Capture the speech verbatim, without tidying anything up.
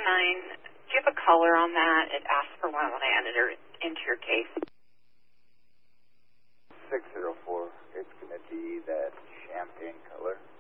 nine, do you have a color on that? It asks for one when I added her into your case. six zero four, it's going to be that champagne color.